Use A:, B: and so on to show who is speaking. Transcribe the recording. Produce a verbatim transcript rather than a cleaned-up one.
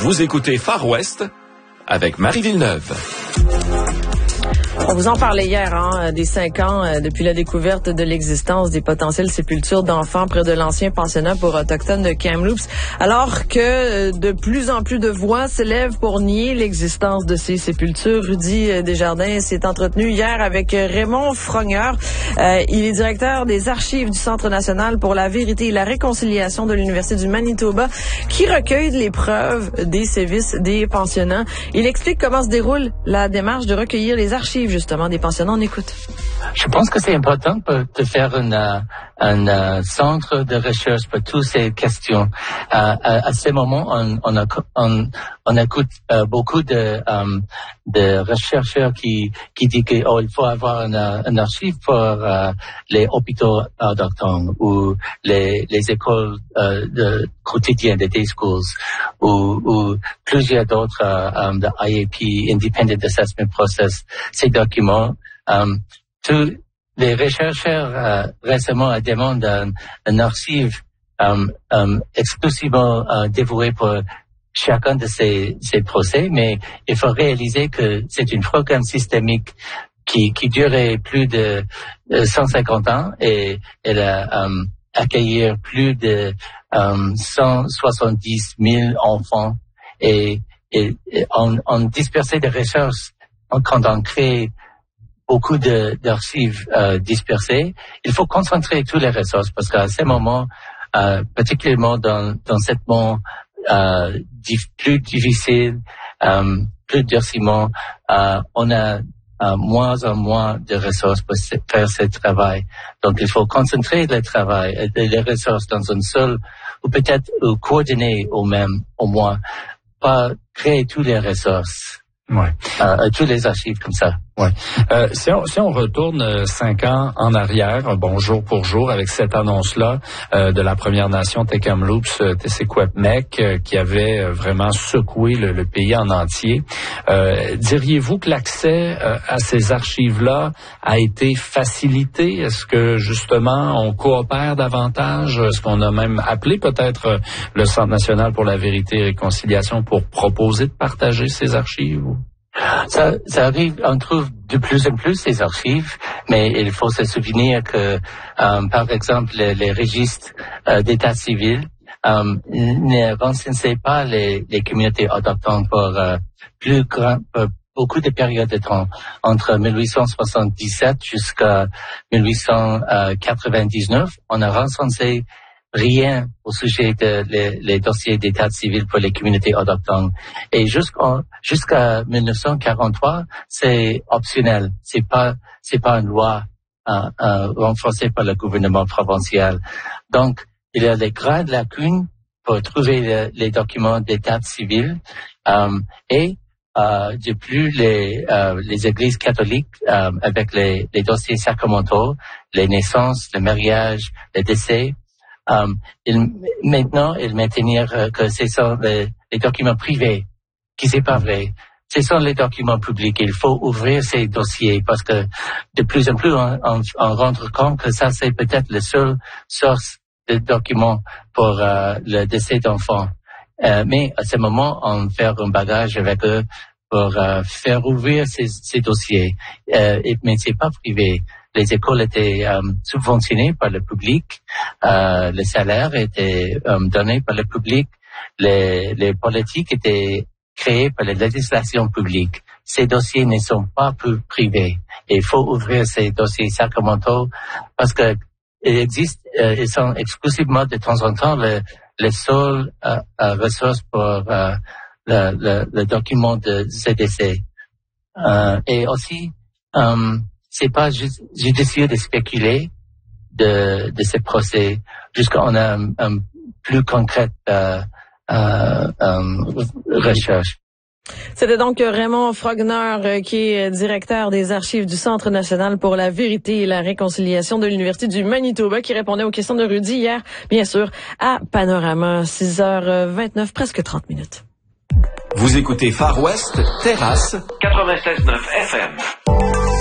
A: Vous écoutez Far West avec Marie Villeneuve.
B: On vous en parlait hier, hein, des cinq ans euh, depuis la découverte de l'existence des potentielles sépultures d'enfants près de l'ancien pensionnat pour autochtones de Kamloops, alors que euh, de plus en plus de voix s'élèvent pour nier l'existence de ces sépultures. Rudy euh, Desjardins s'est entretenu hier avec euh, Raymond Frogner. Euh, il est directeur des archives du Centre national pour la vérité et la réconciliation de l'Université du Manitoba, qui recueille les preuves des sévices des pensionnats. Il explique comment se déroule la démarche de recueillir les archives justement des pensionnats. On écoute.
C: Je pense que c'est important de faire une, un, un centre de recherche pour toutes ces questions. À, à, à ce moment, on, on, a, on, on écoute euh, beaucoup de, um, de chercheurs qui, qui disent qu'il oh, faut avoir un, un archive pour euh, les hôpitaux autochtones ou les, les écoles euh, de, quotidiennes de day schools ou, ou plusieurs d'autres euh, um, de I A P, Independent Assessment Process. Ces documents, um, tous les chercheurs euh, récemment demandent un, un archive um, um, exclusivement euh, dévoué pour chacun de ces, ces procès, mais il faut réaliser que c'est un programme systémique qui, qui durait plus de cent cinquante ans et elle a um, accueilli plus de um, cent soixante-dix mille enfants et, et, et on, on dispersait des recherches quand on crée beaucoup de, d'archives euh, dispersées. Il faut concentrer toutes les ressources parce qu'à ce moment, euh, particulièrement dans, dans ce monde euh, dif, plus difficile, euh, plus durciment, euh, on a euh, moins en moins de ressources pour faire ce travail. Donc, il faut concentrer le travail et les ressources dans une seule, ou peut-être ou coordonner au même, au moins, pas créer toutes les ressources.
D: Ouais.
C: Euh, tous les archives comme ça.
D: Ouais. Euh, si on si on retourne euh, cinq ans en arrière, bon jour pour jour avec cette annonce-là euh, de la Première Nation des Kamloops, euh, Tessé-Kwep-Mek, euh, qui avait euh, vraiment secoué le, le pays en entier. Euh, diriez-vous que l'accès euh, à ces archives-là a été facilité? Est-ce que justement on coopère davantage? Est-ce qu'on a même appelé peut-être euh, le Centre national pour la vérité et réconciliation pour proposer de partager ces archives? Ou?
C: Ça, ça arrive, on trouve de plus en plus ces archives, mais il faut se souvenir que, euh, par exemple, les, les registres euh, d'état civil euh, ne renseignaient pas les, les communautés autochtones pour euh, plus grand, pour beaucoup de périodes de temps, entre mille huit cent soixante-dix-sept jusqu'à mille huit cent quatre-vingt-dix-neuf. On a recensé rien au sujet de les, les dossiers d'état civil pour les communautés autochtones. Et jusqu'en, jusqu'à mille neuf cent quarante-trois, c'est optionnel. C'est pas, c'est pas une loi euh, euh, renforcée par le gouvernement provincial. Donc, il y a des grandes lacunes pour trouver le, les documents d'état civil euh, et euh, de plus les, euh, les églises catholiques euh, avec les, les dossiers sacramentaux, les naissances, le mariage, le décès. Um, il, maintenant, il maintenir euh, que ce sont les, les documents privés, qui c'est pas vrai. Ce sont les documents publics. Il faut ouvrir ces dossiers parce que de plus en plus, on, on, on rend compte que ça, c'est peut-être la seule source de documents pour euh, le décès d'enfants. Euh, mais à ce moment, on fait un bagage avec eux pour euh, faire ouvrir ces, ces dossiers. Euh, et, mais c'est pas privé. Les écoles étaient euh, subventionnées par le public, euh, les salaires étaient euh, donnés par le public, les, les politiques étaient créées par les législations publiques. Ces dossiers ne sont pas plus privés. Et il faut ouvrir ces dossiers sacramentaux parce que il existe, euh, ils sont exclusivement de temps en temps les, les seules euh, euh, ressources pour euh, le, le, le document de C D C. Euh, et aussi, euh, c'est pas judicieux de spéculer de, de ces procès jusqu'à on a un, un plus concrète euh, euh, euh, recherche.
B: C'était donc Raymond Frogner, qui est directeur des archives du Centre national pour la vérité et la réconciliation de l'Université du Manitoba, qui répondait aux questions de Rudy hier, bien sûr, à Panorama, six heures vingt-neuf, presque trente minutes.
A: Vous écoutez Far West, Terrasse, quatre-vingt-seize neuf F M.